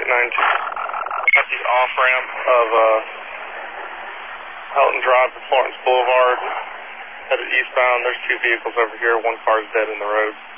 892. Got the off-ramp of Helton Drive to Florence Boulevard, headed eastbound. There's two vehicles over here. One car is dead in the road.